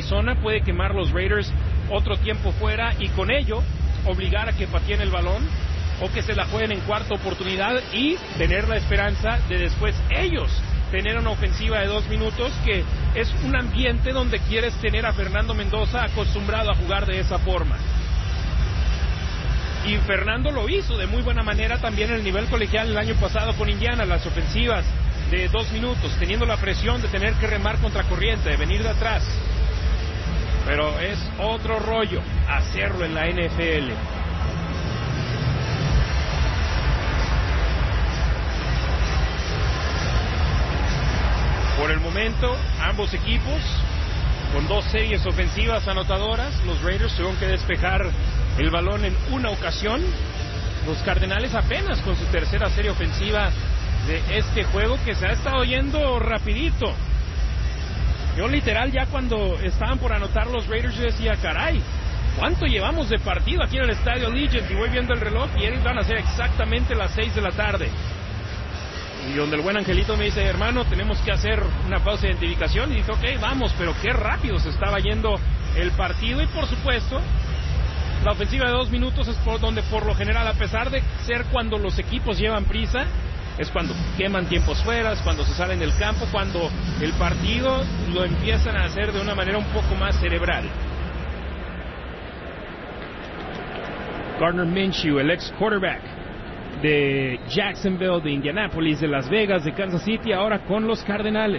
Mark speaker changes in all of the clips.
Speaker 1: Arizona puede quemar los Raiders otro tiempo fuera y con ello obligar a que pateen el balón o que se la jueguen en cuarta oportunidad y tener la esperanza de después ellos tener una ofensiva de 2 minutos, que es un ambiente donde quieres tener a Fernando Mendoza acostumbrado a jugar de esa forma. Y Fernando lo hizo de muy buena manera también en el nivel colegial el año pasado con Indiana, las ofensivas de 2 minutos, teniendo la presión de tener que remar contra corriente, de venir de atrás. Pero es otro rollo hacerlo en la NFL. Por el momento, ambos equipos con 2 series ofensivas anotadoras. Los Raiders tuvieron que despejar el balón en una ocasión. Los Cardenales apenas con su tercera serie ofensiva de este juego, que se ha estado yendo rapidito. Yo literal ya cuando estaban por anotar los Raiders yo decía, caray, ¿cuánto llevamos de partido aquí en el estadio Allegiant? Y voy viendo el reloj y ellos van a ser exactamente las 6 de la tarde. Y donde el buen Angelito me dice, hermano, tenemos que hacer una pausa de identificación. Y dije, ok, vamos, pero qué rápido se estaba yendo el partido. Y por supuesto, la ofensiva de 2 minutos es por donde por lo general, a pesar de ser cuando los equipos llevan prisa, es cuando queman tiempos fuera, es cuando se salen del campo, cuando el partido lo empiezan a hacer de una manera un poco más cerebral. Gardner Minshew, el ex quarterback de Jacksonville, de Indianapolis, de Las Vegas, de Kansas City, ahora con los Cardenales.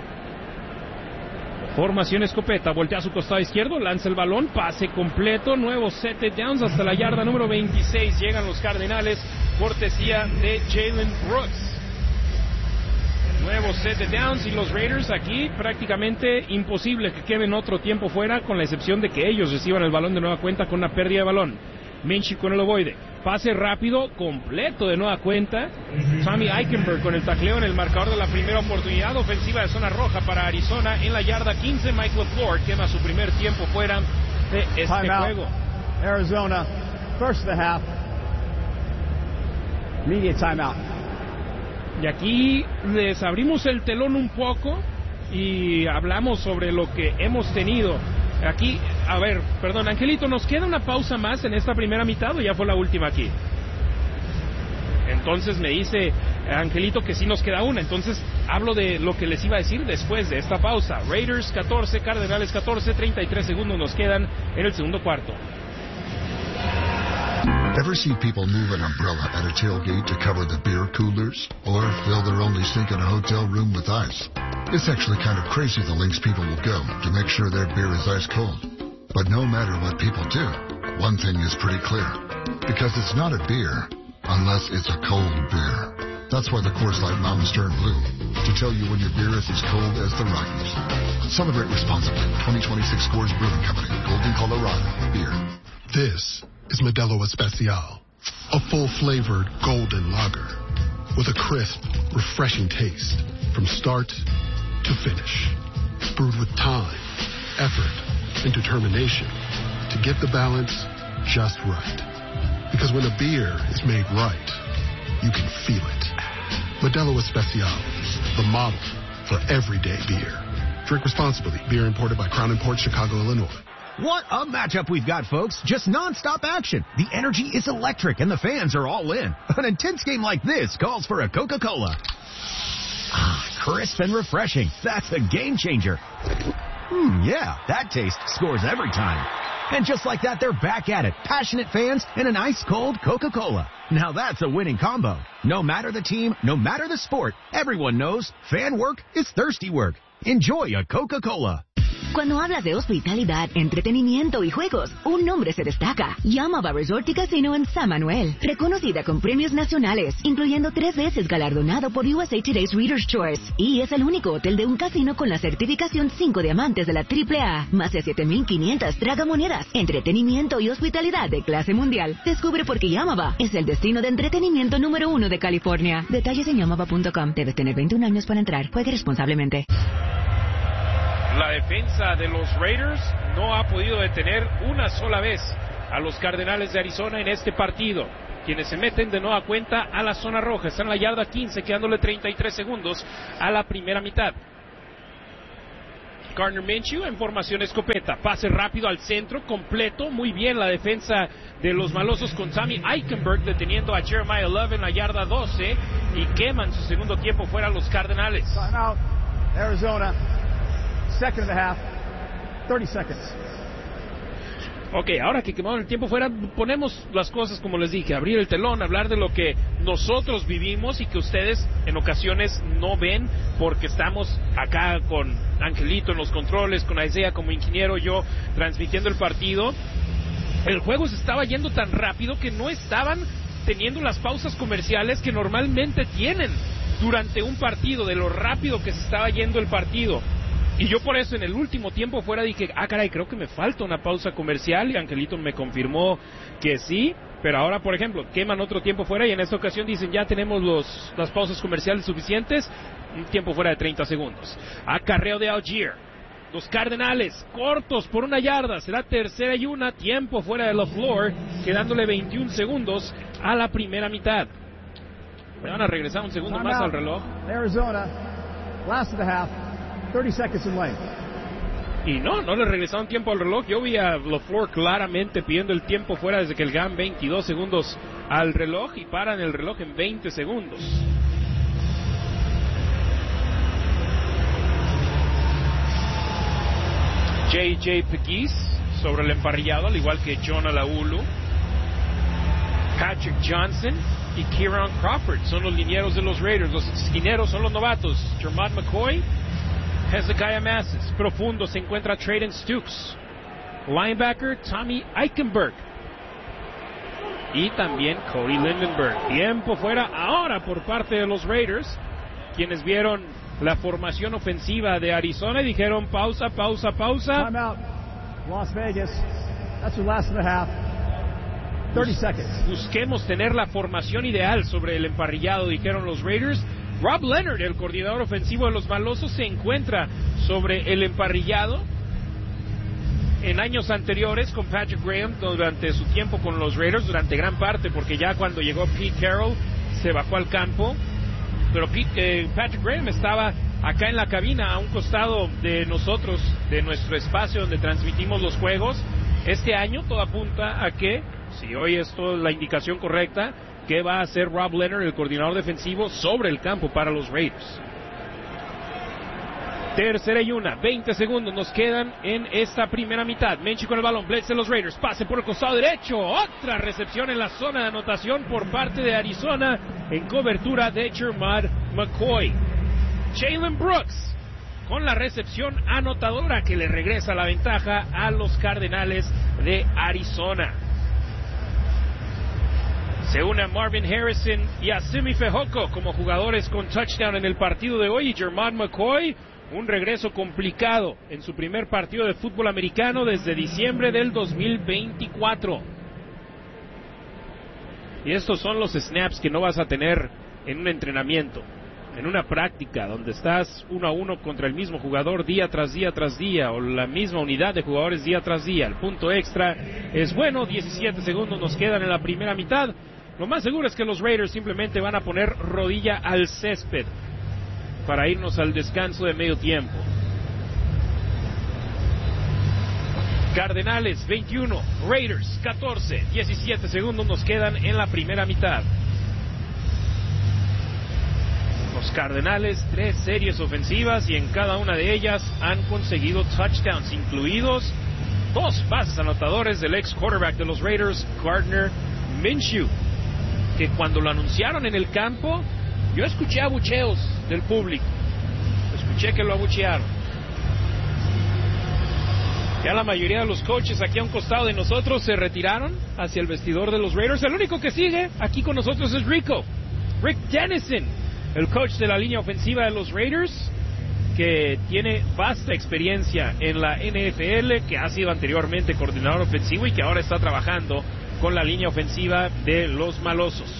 Speaker 1: Formación escopeta, voltea a su costado izquierdo, lanza el balón, pase completo, nuevo set de downs hasta la yarda número 26. Llegan los Cardenales, cortesía de Jalen Brooks. Nuevo set de downs y los Raiders aquí prácticamente imposible que queden otro tiempo fuera, con la excepción de que ellos reciban el balón de nueva cuenta con una pérdida de balón. Minshew con el ovoide, pase rápido, completo de nueva cuenta. Tommy Eichenberg con el tacleo en el marcador de la primera oportunidad. Ofensiva de zona roja para Arizona en la yarda 15. Mike LaFleur quema su primer tiempo fuera de este juego.
Speaker 2: Arizona, first of the half. Immediate timeout.
Speaker 1: Y aquí les abrimos el telón un poco y hablamos sobre lo que hemos tenido. Aquí, a ver, perdón, Angelito, ¿nos queda una pausa más en esta primera mitad o ya fue la última aquí? Entonces me dice Angelito que sí nos queda una, entonces hablo de lo que les iba a decir después de esta pausa. Raiders 14, Cardenales 14, 33 segundos nos quedan en el segundo cuarto.
Speaker 3: Ever see people move an umbrella at a tailgate to cover the beer coolers? Or fill their only sink in a hotel room with ice? It's actually kind of crazy the lengths people will go to make sure their beer is ice cold. But no matter what people do, one thing is pretty clear. Because it's not a beer unless it's a cold beer. That's why the Coors Light Mountains turn blue. To tell you when your beer is as cold as the Rockies. Celebrate responsibly. 2026 Coors Brewing Company. Golden, Colorado. Beer.
Speaker 4: This is Modelo Especial, a full-flavored golden lager with a crisp, refreshing taste from start to finish. Brewed with time, effort, and determination to get the balance just right. Because when a beer is made right, you can feel it. Modelo Especial, the model for everyday beer. Drink responsibly. Beer imported by Crown Imports, Chicago, Illinois.
Speaker 5: What a matchup we've got, folks. Just non-stop action. The energy is electric, and the fans are all in. An intense game like this calls for a Coca-Cola. Ah, crisp and refreshing. That's a game changer. Yeah, that taste scores every time. And just like that, they're back at it. Passionate fans and an ice-cold Coca-Cola. Now that's a winning combo. No matter the team, no matter the sport, everyone knows fan work is thirsty work. Enjoy a Coca-Cola.
Speaker 6: Cuando hablas de hospitalidad, entretenimiento y juegos, un nombre se destaca. Yamava Resort y Casino en San Manuel. Reconocida con premios nacionales, incluyendo 3 veces galardonado por USA Today's Reader's Choice. Y es el único hotel de un casino con la certificación 5 diamantes de la AAA. Más de 7,500 tragamonedas, entretenimiento y hospitalidad de clase mundial. Descubre por qué Yamava es el destino de entretenimiento número 1 de California. Detalles en yamava.com. Debes tener 21 años para entrar. Juegue responsablemente.
Speaker 1: La defensa de los Raiders no ha podido detener una sola vez a los Cardenales de Arizona en este partido, quienes se meten de nueva cuenta a la zona roja. Están en la yarda 15, quedándole 33 segundos a la primera mitad. Gardner Minshew en formación escopeta. Pase rápido al centro, completo. Muy bien la defensa de los malosos con Tommy Eichenberg deteniendo a Jeremiah Love en la yarda 12 y queman su segundo tiempo fuera los Cardenales.
Speaker 2: Timeout, Arizona. Second and a half. 30 seconds.
Speaker 1: Ok, ahora que quemaron el tiempo fuera, ponemos las cosas como les dije, abrir el telón, hablar de lo que nosotros vivimos y que ustedes en ocasiones no ven porque estamos acá con Angelito en los controles, con Isaiah como ingeniero, yo transmitiendo el partido. El juego se estaba yendo tan rápido que no estaban teniendo las pausas comerciales que normalmente tienen durante un partido, de lo rápido que se estaba yendo el partido. Y yo por eso en el último tiempo fuera dije, caray, creo que me falta una pausa comercial, y Angelito me confirmó que sí, pero ahora, por ejemplo, queman otro tiempo fuera y en esta ocasión dicen, ya tenemos las pausas comerciales suficientes, un tiempo fuera de 30 segundos. Acarreo de Algier. Los Cardenales, cortos por 1 yarda, será 3rd y 1, tiempo fuera de LaFleur, quedándole 21 segundos a la primera mitad. Me van a regresar un segundo más al reloj.
Speaker 2: Arizona, last of the half. 30 seconds in lane.
Speaker 1: Y no le regresaron tiempo al reloj. Yo vi a LaFleur claramente pidiendo el tiempo fuera desde que el GAN 22 segundos al reloj y paran el reloj en 20 segundos. J.J. Pegues sobre el emparrillado, al igual que John Alaulu. Patrick Johnson y Kieran Crawford son los linieros de los Raiders. Los esquineros son los novatos Jermad McCoy, Hezekiah Masses. Profundo se encuentra Trayden Stukes. Linebacker Tommy Eichenberg. Y también Cody Lindenberg. Tiempo fuera ahora por parte de los Raiders, quienes vieron la formación ofensiva de Arizona y dijeron pausa.
Speaker 2: Timeout, Las Vegas. That's your last of the half. 30 seconds.
Speaker 1: Busquemos tener la formación ideal sobre el emparrillado, dijeron los Raiders. Rob Leonard, el coordinador ofensivo de los malosos, se encuentra sobre el emparrillado. En años anteriores con Patrick Graham, durante su tiempo con los Raiders, durante gran parte, porque ya cuando llegó Pete Carroll se bajó al campo. Pero Patrick Graham estaba acá en la cabina, a un costado de nosotros, de nuestro espacio donde transmitimos los juegos. Este año todo apunta a que, si hoy es toda la indicación correcta, que va a hacer Rob Leonard, el coordinador defensivo, sobre el campo para los Raiders. 3rd y 1, 20 segundos nos quedan en esta primera mitad. Minshew con el balón, blitz de los Raiders, pase por el costado derecho, otra recepción en la zona de anotación por parte de Arizona, en cobertura de Jermad McCoy. Jalen Brooks con la recepción anotadora que le regresa la ventaja a los Cardenales de Arizona. Se une a Marvin Harrison y a Simi Fehoko como jugadores con touchdown en el partido de hoy, y Jermad McCoy, un regreso complicado en su primer partido de fútbol americano desde diciembre del 2024. Y estos son los snaps que no vas a tener en un entrenamiento, en una práctica donde estás 1 a 1 contra el mismo jugador día tras día tras día, o la misma unidad de jugadores día tras día. El punto extra es bueno, 17 segundos nos quedan en la primera mitad. Lo más seguro es que los Raiders simplemente van a poner rodilla al césped para irnos al descanso de medio tiempo. Cardenales 21, Raiders 14, 17 segundos nos quedan en la primera mitad. Los Cardenales, 3 series ofensivas y en cada una de ellas han conseguido touchdowns, incluidos 2 pases anotadores del ex quarterback de los Raiders, Gardner Minshew, que cuando lo anunciaron en el campo, yo escuché abucheos del público. Escuché que lo abuchearon. Ya la mayoría de los coaches aquí a un costado de nosotros se retiraron hacia el vestidor de los Raiders. El único que sigue aquí con nosotros es Rick Dennison, el coach de la línea ofensiva de los Raiders, que tiene vasta experiencia en la NFL, que ha sido anteriormente coordinador ofensivo y que ahora está trabajando con la línea ofensiva de los malosos.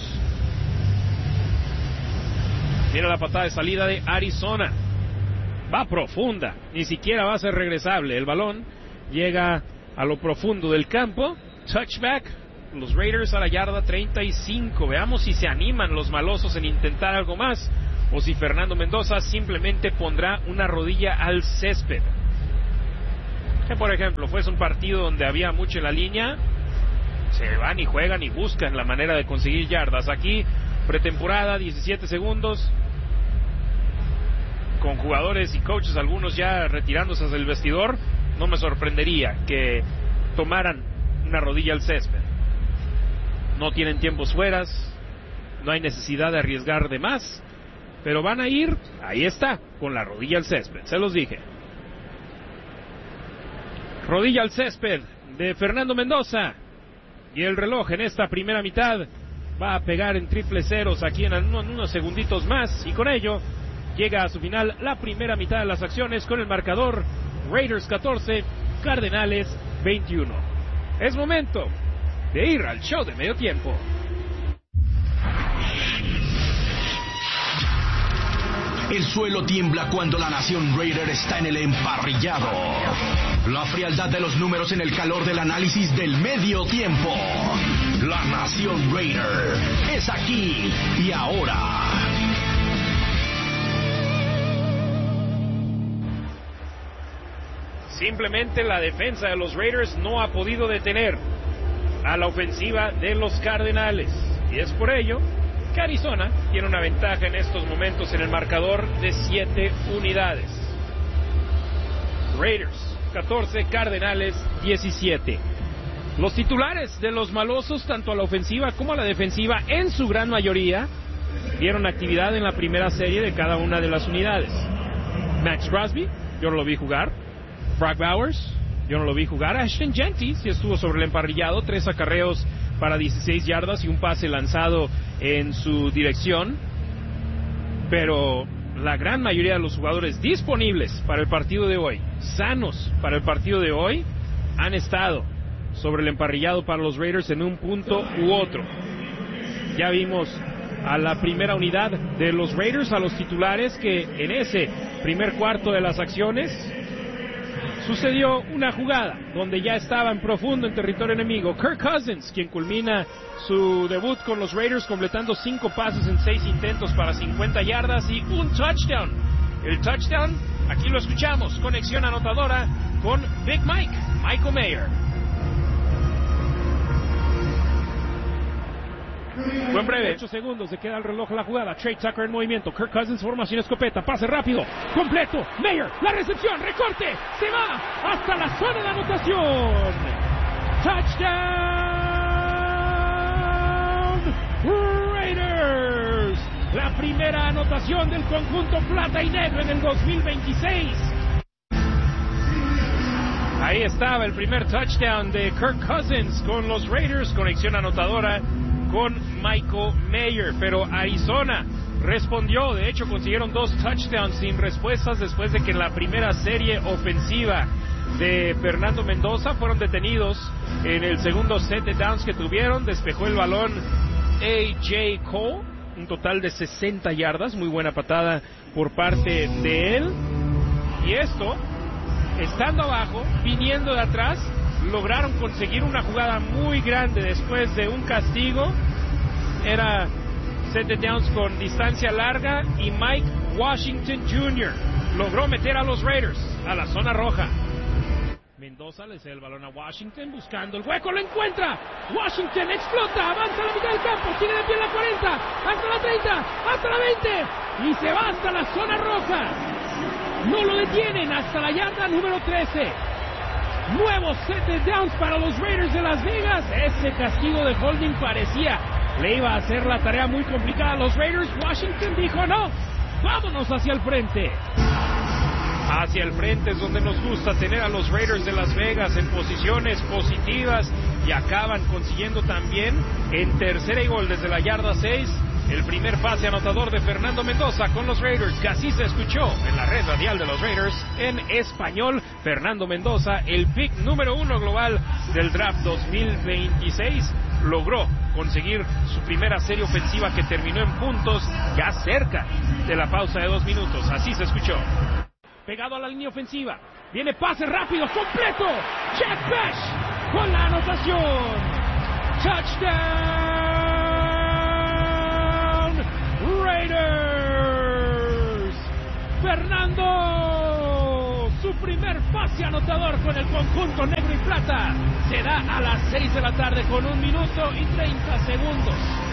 Speaker 1: Mira la patada de salida de Arizona. Va profunda, ni siquiera va a ser regresable. El balón llega a lo profundo del campo. Touchback, los Raiders a la yarda 35. Veamos si se animan los malosos en intentar algo más, o si Fernando Mendoza simplemente pondrá una rodilla al césped. Que, por ejemplo, fuese un partido donde había mucho en la línea, se van y juegan y buscan la manera de conseguir yardas. Aquí, pretemporada, 17 segundos, con jugadores y coaches, algunos ya retirándose del vestidor, no me sorprendería que tomaran una rodilla al césped. No tienen tiempos fueras, no hay necesidad de arriesgar de más, pero van a ir, ahí está, con la rodilla al césped, se los dije. Rodilla al césped de Fernando Mendoza, y el reloj en esta primera mitad va a pegar en triple ceros aquí en unos segunditos más, y con ello llega a su final la primera mitad de las acciones con el marcador Raiders 14, Cardenales 21. Es momento de ir al show de medio tiempo.
Speaker 7: El suelo tiembla cuando la nación Raider está en el emparrillado. La frialdad de los números en el calor del análisis del medio tiempo. La nación Raider es aquí y ahora.
Speaker 1: Simplemente la defensa de los Raiders no ha podido detener a la ofensiva de los Cardenales. Y es por ello que Arizona tiene una ventaja en estos momentos en el marcador de 7 unidades. Raiders 14, Cardenales 17. Los titulares de los malosos, tanto a la ofensiva como a la defensiva, en su gran mayoría, dieron actividad en la primera serie de cada una de las unidades. Max Crosby, yo no lo vi jugar. Brock Bowers, yo no lo vi jugar. Ashton Jeanty sí estuvo sobre el emparrillado, 3 acarreos para 16 yardas y un pase lanzado en su dirección. Pero la gran mayoría de los jugadores disponibles para el partido de hoy, sanos para el partido de hoy, han estado sobre el emparrillado para los Raiders en un punto u otro. Ya vimos a la primera unidad de los Raiders, a los titulares, que en ese primer cuarto de las acciones sucedió una jugada donde ya estaba en profundo en territorio enemigo. Kirk Cousins, quien culmina su debut con los Raiders completando 5 pases en 6 intentos para 50 yardas y un touchdown. El touchdown, aquí lo escuchamos, conexión anotadora con Big Mike, Michael Mayer. Buen breve, 8 segundos, se queda el reloj la jugada. Trey Tucker en movimiento, Kirk Cousins, formación escopeta, pase rápido, completo, Mayer, la recepción, recorte, se va hasta la zona de anotación. Touchdown Raiders, la primera anotación del conjunto plata y negro en el 2026. Ahí estaba el primer touchdown de Kirk Cousins con los Raiders, conexión anotadora con Michael Mayer, pero Arizona respondió. De hecho, consiguieron 2 touchdowns sin respuestas después de que en la primera serie ofensiva de Fernando Mendoza fueron detenidos en el segundo set de downs que tuvieron. Despejó el balón A.J. Cole, un total de 60 yardas, muy buena patada por parte de él. Y esto, estando abajo, viniendo de atrás, lograron conseguir una jugada muy grande después de un castigo. Era set de downs con distancia larga y Mike Washington Jr. logró meter a los Raiders a la zona roja. Mendoza le cede el balón a Washington buscando el hueco, lo encuentra. Washington explota, avanza a la mitad del campo, tiene de pie en la 40, hasta la 30, hasta la 20 y se va hasta la zona roja. No lo detienen hasta la yarda número 13. Nuevo set de downs para los Raiders de Las Vegas. Ese castigo de holding parecía le iba a hacer la tarea muy complicada a los Raiders. Washington dijo no, vámonos hacia el frente. Hacia el frente es donde nos gusta tener a los Raiders de Las Vegas en posiciones positivas, y acaban consiguiendo también en tercera y gol desde la yarda 6 el primer pase anotador de Fernando Mendoza con los Raiders, que así se escuchó en la red radial de los Raiders en español. Fernando Mendoza, el pick número 1 global del draft 2026, logró conseguir su primera serie ofensiva que terminó en puntos ya cerca de la pausa de 2 minutos. Así se escuchó. Pegado a la línea ofensiva, viene pase rápido, completo, Jack Bech con la anotación. Touchdown Raiders. Fernando, su primer pase Este anotador con el conjunto negro y plata se da a las 6 de la tarde con 1 minuto y 30 segundos.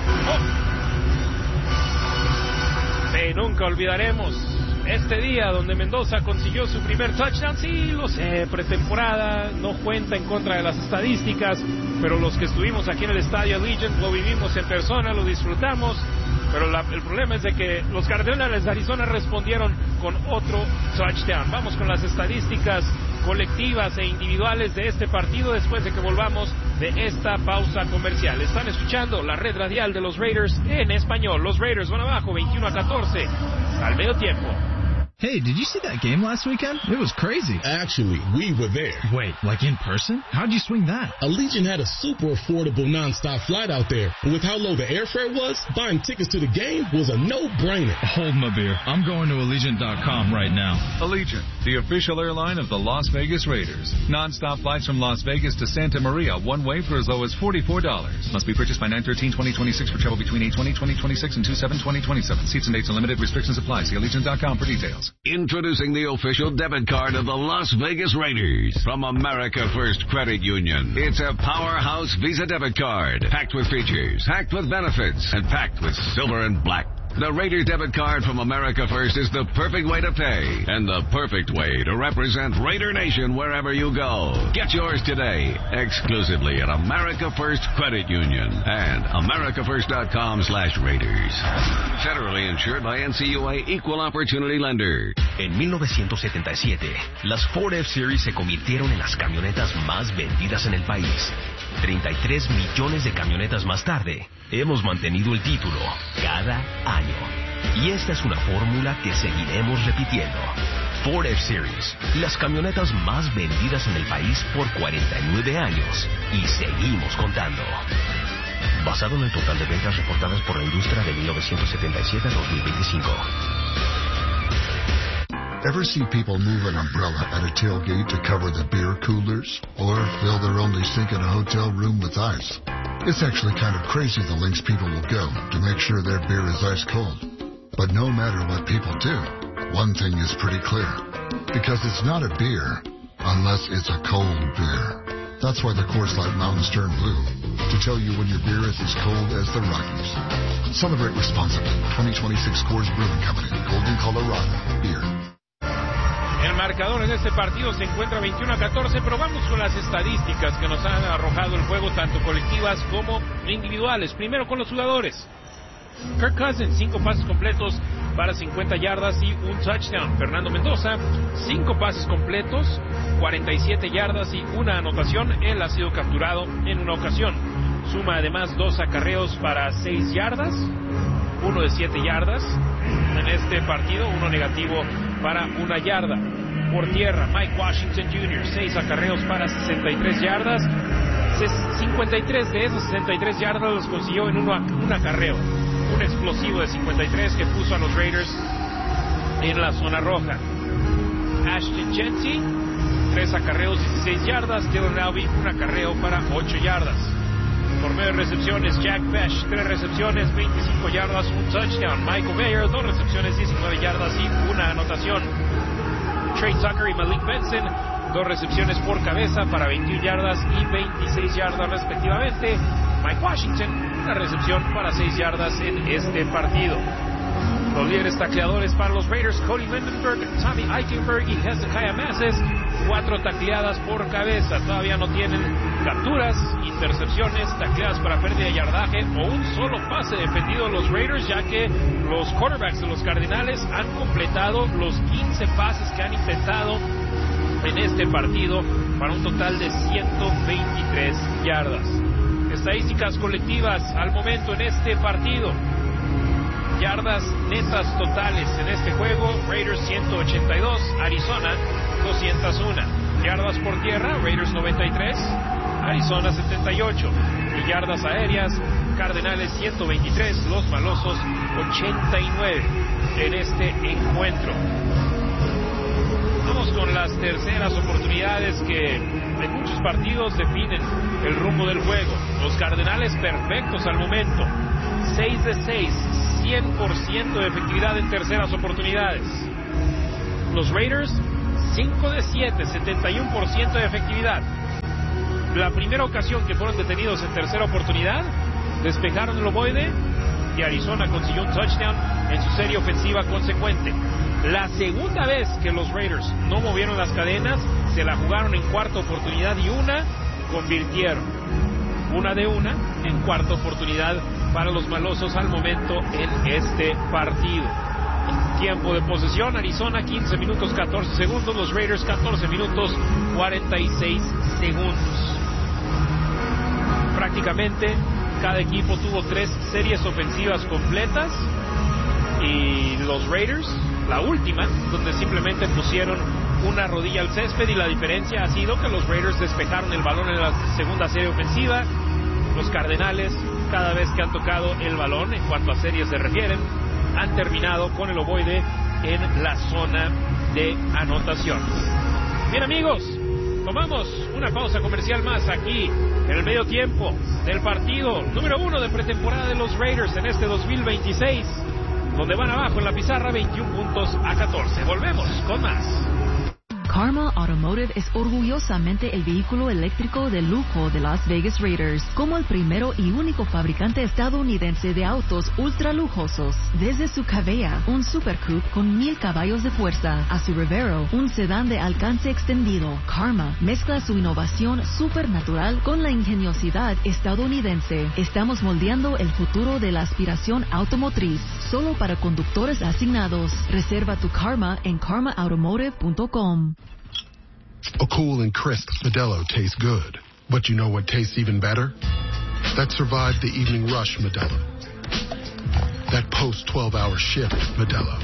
Speaker 1: Sí, nunca olvidaremos este día donde Mendoza consiguió su primer touchdown. Sí, lo sé, pretemporada, no cuenta en contra de las estadísticas, pero los que estuvimos aquí en el estadio Allegiant lo vivimos en persona, lo disfrutamos. Pero el problema es de que los Cardenales de Arizona respondieron con otro touchdown. Vamos con las estadísticas colectivas e individuales de este partido después de que volvamos de esta pausa comercial. Están escuchando la red radial de los Raiders en español. Los Raiders van abajo 21-14 al medio tiempo.
Speaker 8: Hey, did you see that game last weekend? It was crazy.
Speaker 9: Actually, we were there.
Speaker 8: Wait, like in person? How'd you swing that?
Speaker 9: Allegiant had a super affordable nonstop flight out there. And with how low the airfare was, buying tickets to the game was a no-brainer.
Speaker 8: Hold my beer. I'm going to Allegiant.com right now.
Speaker 10: Allegiant, the official airline of the Las Vegas Raiders. Nonstop flights from Las Vegas to Santa Maria, one way for as low as $44. Must be purchased by 9/13/2026 for travel between 8/20/2026 and 2/7/2027. Seats and dates and limited restrictions apply. See Allegiant.com for details.
Speaker 11: Introducing the official debit card of the Las Vegas Raiders from America First Credit Union. It's a powerhouse Visa debit card, packed with features, packed with benefits, and packed with silver and black. The Raiders debit card from America First is the perfect way to pay and the perfect way to represent Raider Nation wherever you go. Get yours today, exclusively at America First Credit Union and americafirst.com/Raiders. Federally insured by NCUA Equal Opportunity Lender.
Speaker 7: En 1977, las Ford F-Series se convirtieron en las camionetas más vendidas en el país. 33 millones de camionetas más tarde, hemos mantenido el título cada año. Y esta es una fórmula que seguiremos repitiendo. Ford F-Series, las camionetas más vendidas en el país por 49 años. Y seguimos contando. Basado en el total de ventas reportadas por la industria de 1977 a 2025.
Speaker 3: Ever see people move an umbrella at a tailgate to cover the beer coolers? Or fill their only sink in a hotel room with ice? It's actually kind of crazy the lengths people will go to make sure their beer is ice cold. But no matter what people do, one thing is pretty clear. Because it's not a beer unless it's a cold beer. That's why the Coors Light Mountains turn blue. To tell you when your beer is as cold as the Rockies. Celebrate responsibly. 2026 Coors Brewing Company. Golden, Colorado. Beer.
Speaker 1: El marcador en este partido se encuentra 21-14, pero vamos con las estadísticas que nos han arrojado el juego, tanto colectivas como individuales. Primero con los jugadores. Kirk Cousins, 5 pases completos para 50 yardas y un touchdown. Fernando Mendoza, 5 pases completos, 47 yardas y una anotación. Él ha sido capturado en una ocasión. Suma además 2 acarreos para 6 yardas, 1 de 7 yardas en este partido, 1 negativo para 1 yarda. Por tierra, Mike Washington Jr., 6 acarreos para 63 yardas. 53 de esos 63 yardas los consiguió en un acarreo. Un explosivo de 53 que puso a los Raiders en la zona roja. Ashton Jeanty, 3 acarreos, 16 yardas. Dylan Alvey, 1 acarreo para 8 yardas. Por medio de recepciones, Jack Pesh, 3 recepciones, 25 yardas, un touchdown. Michael Mayer, 2 recepciones, 19 yardas y una anotación. Trey Tucker y Malik Benson, 2 recepciones por cabeza para 21 yardas y 26 yardas respectivamente. Mike Washington, 1 recepción para 6 yardas en este partido. Los líderes tacleadores para los Raiders, Cody Lindenberg, Tommy Eichenberg y Hezekiah Masses, 4 tacleadas por cabeza. Todavía no tienen capturas, intercepciones, tacleadas para pérdida de yardaje o un solo pase defendido los Raiders, ya que los quarterbacks de los Cardenales han completado los 15 pases que han intentado en este partido para un total de 123 yardas. Estadísticas colectivas al momento en este partido. Yardas netas totales en este juego, Raiders 182, Arizona 201. Yardas por tierra, Raiders 93, Arizona 78. Y yardas aéreas, Cardenales 123, los Malosos 89 en este encuentro. Vamos con las terceras oportunidades que en muchos partidos definen el rumbo del juego. Los Cardenales perfectos al momento, 6 de 6, 100% de efectividad en terceras oportunidades. Los Raiders, 5 de 7, 71% de efectividad. La primera ocasión que fueron detenidos en tercera oportunidad, despejaron el ovoide y Arizona consiguió un touchdown en su serie ofensiva consecuente. La segunda vez que los Raiders no movieron las cadenas, se la jugaron en cuarta oportunidad y convirtieron. Una en cuarta oportunidad para los malosos al momento en este partido. Tiempo de posesión, Arizona 15 minutos 14 segundos, los Raiders 14 minutos 46 segundos. Prácticamente cada equipo tuvo 3 series ofensivas completas y los Raiders, la última, donde simplemente pusieron una rodilla al césped, y la diferencia ha sido que los Raiders despejaron el balón en la segunda serie ofensiva. Los Cardenales, cada vez que han tocado el balón, en cuanto a series se refieren, han terminado con el ovoide en la zona de anotación. Bien, amigos, tomamos una pausa comercial más aquí en el medio tiempo del partido número 1 de pretemporada de los Raiders en este 2026, donde van abajo en la pizarra 21 puntos a 14. Volvemos con más.
Speaker 12: Karma Automotive es orgullosamente el vehículo eléctrico de lujo de Las Vegas Raiders, como el primero y único fabricante estadounidense de autos ultra lujosos. Desde su Cavea, un Super Coupe con 1000 caballos de fuerza, a su Rivero, un sedán de alcance extendido, Karma mezcla su innovación supernatural con la ingeniosidad estadounidense. Estamos moldeando el futuro de la aspiración automotriz, solo para conductores asignados. Reserva tu Karma en karmaautomotive.com.
Speaker 4: A cool and crisp Modelo tastes good. But you know what tastes even better? That survived the evening rush Modelo. That post-12-hour shift Modelo.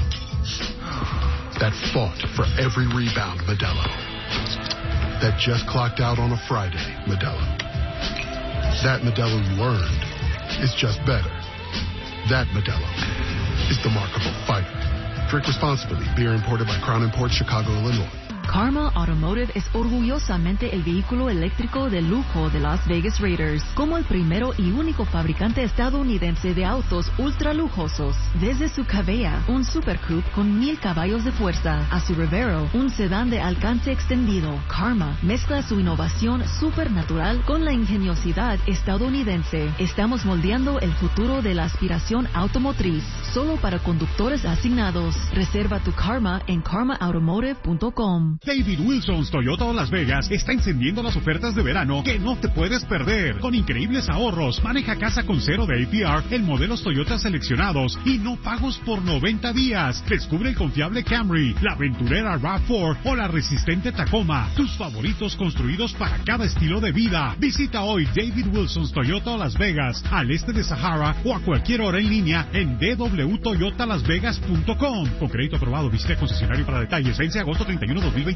Speaker 4: That fought for every rebound Modelo. That just clocked out on a Friday Modelo. That Modelo you earned is just better. That Modelo is the mark of a fighter. Drink responsibly. Beer imported by Crown Imports, Chicago, Illinois.
Speaker 12: Karma Automotive es orgullosamente el vehículo eléctrico de lujo de Las Vegas Raiders, como el primero y único fabricante estadounidense de autos ultra lujosos. Desde su Cavea, un Super Coupe con 1000 caballos de fuerza, a su Rivero, un sedán de alcance extendido, Karma mezcla su innovación supernatural con la ingeniosidad estadounidense. Estamos moldeando el futuro de la aspiración automotriz, solo para conductores asignados. Reserva tu Karma en karmaautomotive.com.
Speaker 13: David Wilson's Toyota Las Vegas está encendiendo las ofertas de verano que no te puedes perder. Con increíbles ahorros, maneja casa con 0 de APR en modelos Toyota seleccionados y no pagos por 90 días. Descubre el confiable Camry, la aventurera RAV4 o la resistente Tacoma. Tus favoritos construidos para cada estilo de vida. Visita hoy David Wilson's Toyota Las Vegas, al este de Sahara, o a cualquier hora en línea en www.toyotalasvegas.com. Con crédito aprobado, visita concesionario para detalles. Vence agosto 31, 2026.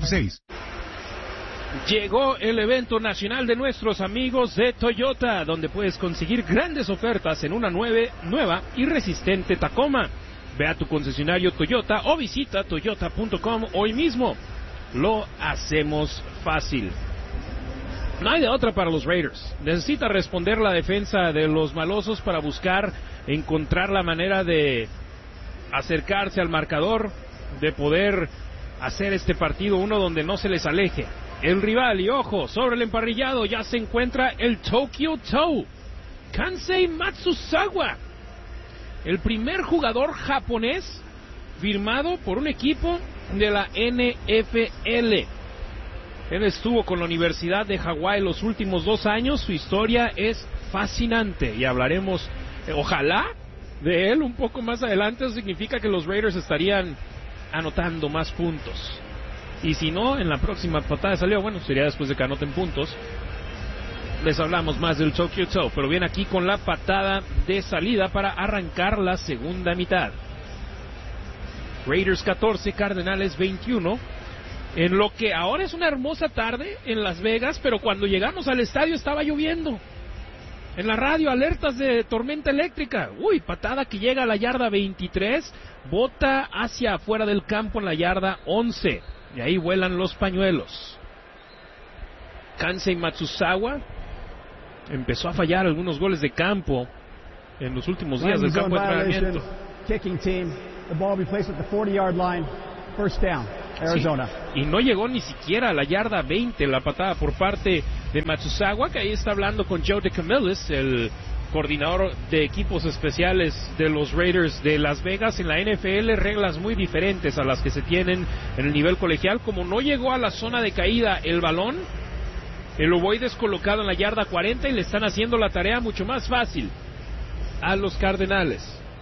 Speaker 1: Llegó el evento nacional de nuestros amigos de Toyota, donde puedes conseguir grandes ofertas en una nueva y resistente Tacoma. Ve a tu concesionario Toyota o visita toyota.com hoy mismo. Lo hacemos fácil. No hay de otra para los Raiders. Necesita responder la defensa de los malosos para encontrar la manera de acercarse al marcador, de poder hacer este partido uno donde no se les aleje el rival. Y ojo, sobre el emparrillado ya se encuentra el Tokyo Toe, Kansei Matsuzawa, el primer jugador japonés firmado por un equipo de la NFL. Él estuvo con la Universidad de Hawái los últimos 2 años. Su historia es fascinante y hablaremos, ojalá, de él un poco más adelante. Eso significa que los Raiders estarían anotando más puntos, y si no, en la próxima patada de salida, bueno, sería después de que anoten puntos. Les hablamos más del Tokyo Toe, pero bien, aquí con la patada de salida para arrancar la segunda mitad. Raiders 14, Cardenales 21, en lo que ahora es una hermosa tarde en Las Vegas, pero cuando llegamos al estadio estaba lloviendo. En la radio, alertas de tormenta eléctrica. Patada que llega a la yarda 23, bota hacia afuera del campo en la yarda 11. Y ahí vuelan los pañuelos. Kansei Matsuzawa empezó a fallar algunos goles de campo en los últimos días del campo de entrenamiento.
Speaker 2: Kicking team, the ball be placed at the 40-yard line, first down. Arizona.
Speaker 1: Sí, y no llegó ni siquiera a la yarda 20 la patada por parte de Matsuzawa, que ahí está hablando con Joe DeCamillis, el coordinador de equipos especiales de los Raiders de Las Vegas. En la NFL, reglas muy diferentes a las que se tienen en el nivel colegial. Como no llegó a la zona de caída el balón, el ovoide es colocado en la yarda 40 y le están haciendo la tarea mucho más fácil a los Cardenales.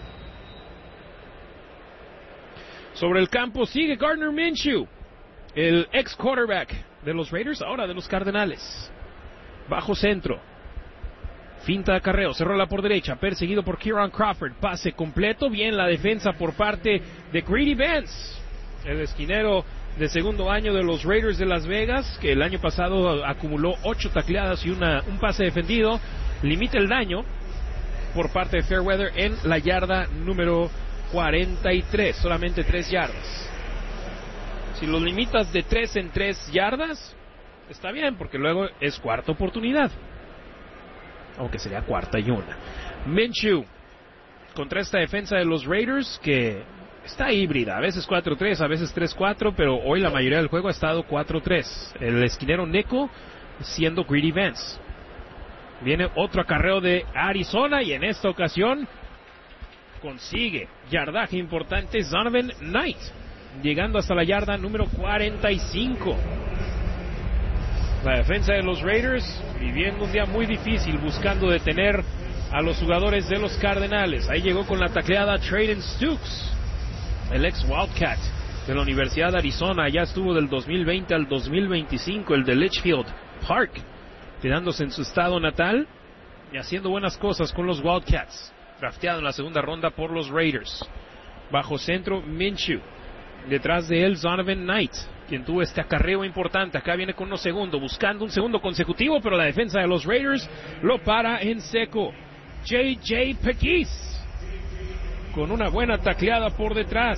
Speaker 1: Sobre el campo sigue Gardner Minshew, el ex quarterback de los Raiders, ahora de los Cardenales. Bajo centro, finta de acarreo, se rola por derecha, perseguido por Kieran Crawford, pase completo, bien la defensa por parte de Greedy Vance, el esquinero de segundo año de los Raiders de Las Vegas, que el año pasado acumuló 8 tacleadas y un pase defendido. Limita el daño por parte de Fairweather en la yarda número 43, solamente 3 yardas. Si lo limitas de 3 en 3 yardas, está bien, porque luego es cuarta oportunidad, aunque sería 4ª. Minshew contra esta defensa de los Raiders, que está híbrida, a veces 4-3, a veces 3-4, pero hoy la mayoría del juego ha estado 4-3. El esquinero Nico siendo Greedy Vance. Viene otro acarreo de Arizona y en esta ocasión consigue yardaje importante Zonovan Knight, llegando hasta la yarda número 45. La defensa de los Raiders viviendo un día muy difícil, buscando detener a los jugadores de los Cardenales. Ahí llegó con la tacleada Trayden Stukes, el ex Wildcat de la Universidad de Arizona. Ya estuvo del 2020 al 2025, el de Litchfield Park, quedándose en su estado natal y haciendo buenas cosas con los Wildcats. Drafteado en la segunda ronda por los Raiders. Bajo centro, Minshew. Detrás de él, Zonovan Knight, quien tuvo este acarreo importante. Acá viene con 1 segundo, buscando un segundo consecutivo, pero la defensa de los Raiders lo para en seco. J.J. Pegues, con una buena tacleada por detrás,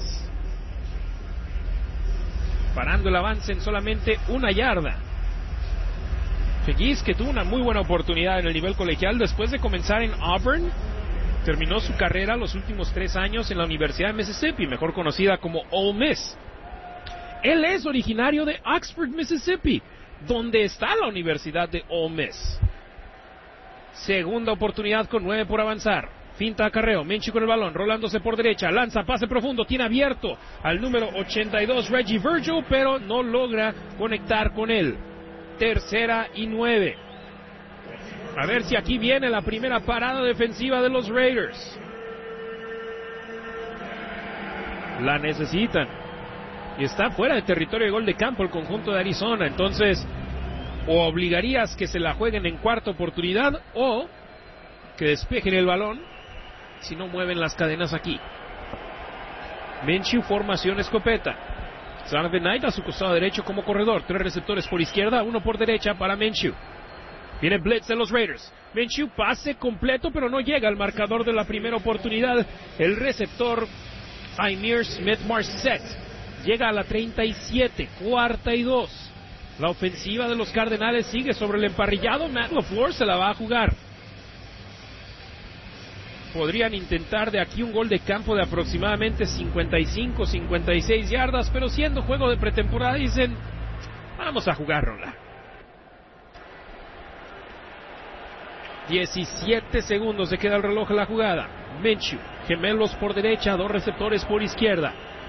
Speaker 1: parando el avance en solamente 1 yarda. Pegues, que tuvo una muy buena oportunidad en el nivel colegial después de comenzar en Auburn, terminó su carrera los últimos 3 años en la Universidad de Mississippi, mejor conocida como Ole Miss. Él es originario de Oxford, Mississippi, donde está la Universidad de Ole Miss. Segunda oportunidad con 9 por avanzar. Finta acarreo, Minshew con el balón, rolándose por derecha, lanza, pase profundo, tiene abierto al número 82 Reggie Virgil, pero no logra conectar con él. 3rd y 9. A ver si aquí viene la primera parada defensiva de los Raiders. La necesitan. Y está fuera de territorio de gol de campo el conjunto de Arizona. Entonces, o obligarías que se la jueguen en cuarta oportunidad, o que despejen el balón si no mueven las cadenas aquí. Minshew, formación escopeta. Zonovan Knight a su costado derecho como corredor. 3 receptores por izquierda, 1 por derecha para Minshew. Viene blitz de los Raiders. Minshew, pase completo, pero no llega al marcador de la primera oportunidad. El receptor Ihmir Smith-Marsette llega a la 37, 4ª y 2. La ofensiva de los Cardenales sigue sobre el emparrillado. Matt LaFleur se la va a jugar. Podrían intentar de aquí un gol de campo de aproximadamente 55, 56 yardas, pero siendo juego de pretemporada dicen, vamos a jugárnosla. 17 segundos se queda el reloj en la jugada. Minshew, gemelos por derecha, 2 receptores por izquierda.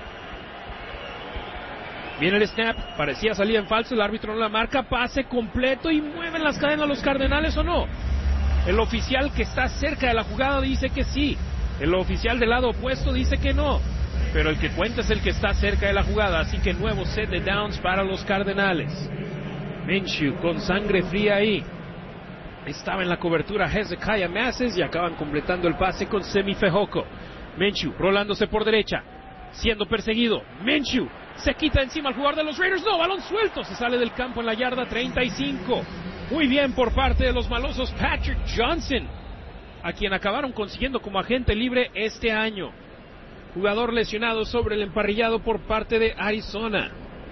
Speaker 1: Viene el snap, parecía salir en falso, el árbitro no la marca, pase completo y mueven las cadenas los Cardenales o no. El oficial que está cerca de la jugada dice que sí, el oficial del lado opuesto dice que no, pero el que cuenta es el que está cerca de la jugada, así que nuevo set de downs para los Cardenales. Minshew con sangre fría ahí. Estaba en la cobertura Hezekiah Masses y acaban completando el pase con Semi Fehoko. Minshew rolándose por derecha, siendo perseguido. Minshew se quita encima al jugador de los Raiders. No, balón suelto, se sale del campo en la yarda 35. Muy bien por parte de los malosos Patrick Johnson, a quien acabaron consiguiendo como agente libre este año. Jugador lesionado sobre el emparrillado por parte de Arizona.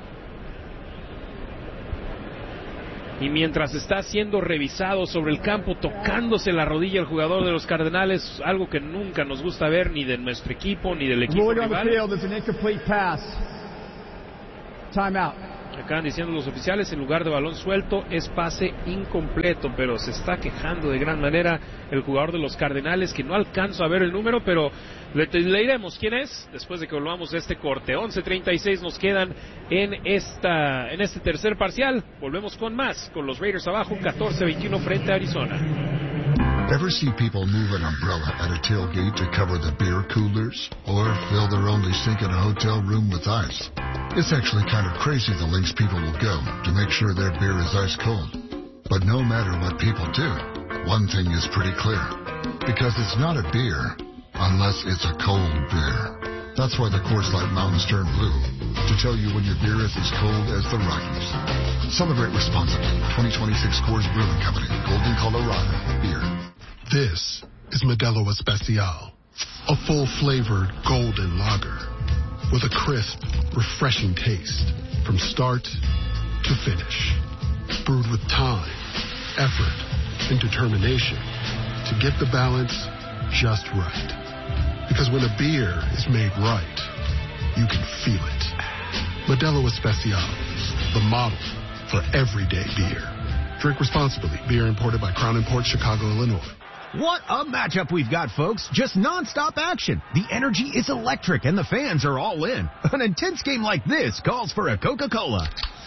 Speaker 1: Y mientras está siendo revisado sobre el campo, tocándose la rodilla el jugador de los Cardenales, algo que nunca nos gusta ver ni de nuestro equipo ni del equipo rival.
Speaker 2: Timeout.
Speaker 1: Acaban diciendo los oficiales, en lugar de balón suelto, es pase incompleto, pero se está quejando de gran manera el jugador de los Cardenales, que no alcanzo a ver el número, pero le diremos quién es después de que volvamos de este corte. 11:36 nos quedan en este tercer parcial. Volvemos con más, con los Raiders abajo, 14-21 frente a Arizona.
Speaker 3: Ever see people move an umbrella at a tailgate to cover the beer coolers? Or fill their only sink in a hotel room with ice? It's actually kind of crazy the lengths people will go to make sure their beer is ice cold. But no matter what people do, one thing is pretty clear. Because it's not a beer unless it's a cold beer. That's why the Coors Light Mountains turn blue, to tell you when your beer is as cold as the Rockies. Celebrate responsibly. 2026 Coors Brewing Company, Golden, Colorado. Beer.
Speaker 4: This is Modelo Especial, a full-flavored golden lager with a crisp, refreshing taste from start to finish. Brewed with time, effort, and determination to get the balance just right. Because when a beer is made right, you can feel it. Modelo Especial, the model for everyday beer. Drink responsibly. Beer imported by Crown Imports, Chicago, Illinois.
Speaker 5: What a matchup we've got, folks. Just nonstop action. The energy is electric and the fans are all in. An intense game like this calls for a Coca-Cola.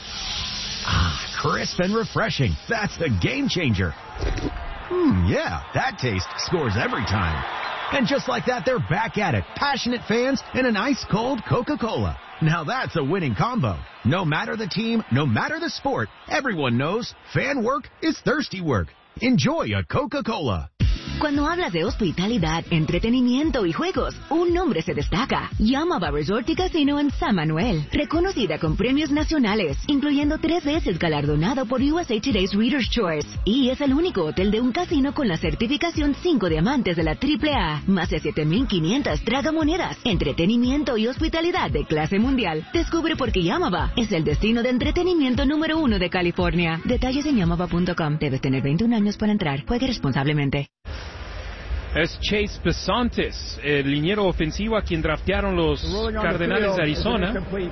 Speaker 5: Ah, crisp and refreshing. That's the game changer. Yeah, that taste scores every time. And just like that, they're back at it. Passionate fans and an ice-cold Coca-Cola. Now that's a winning combo. No matter the team, no matter the sport, everyone knows fan work is thirsty work. Enjoy a Coca-Cola.
Speaker 6: Cuando hablas de hospitalidad, entretenimiento y juegos, un nombre se destaca. Yamava Resort y Casino en San Manuel. Reconocida con premios nacionales, incluyendo 3 veces galardonado por USA Today's Reader's Choice. Y es el único hotel de un casino con la certificación 5 diamantes de la AAA. Más de 7,500 tragamonedas. Entretenimiento y hospitalidad de clase mundial. Descubre por qué Yamava es el destino de entretenimiento número 1 de California. Detalles en yamava.com. Debes tener 21 años para entrar. Juegue responsablemente.
Speaker 1: Es Chase Pesontes, el liniero ofensivo a quien draftearon los Cardenales de Arizona.